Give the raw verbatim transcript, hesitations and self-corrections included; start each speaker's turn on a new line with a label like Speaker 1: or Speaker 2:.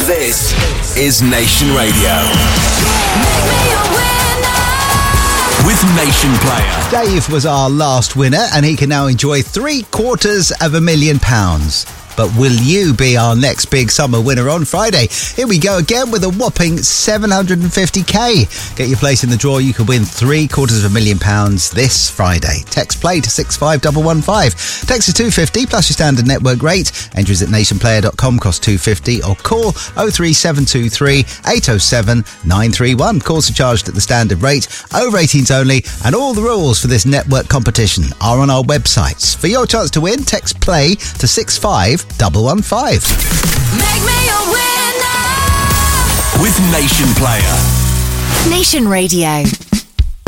Speaker 1: This is Nation Radio. With Nation Player.
Speaker 2: Dave was our last winner, and he can now enjoy three quarters of a million pounds. But will you be our next big summer winner on Friday? Here we go again with a whopping seven hundred fifty k. Get your place in the draw. You could win three quarters of a million pounds this Friday. Text play to six five one one five. Text to two fifty plus your standard network rate. Entries at nationplayer dot com cost two fifty, or call oh three seven two three eight oh seven nine three one. Calls are charged at the standard rate. Over eighteens only, and all the rules for this network competition are on our websites. For your chance to win, text play to six five one one five.
Speaker 3: Make me a winner
Speaker 1: with Nation Player.
Speaker 3: Nation Radio.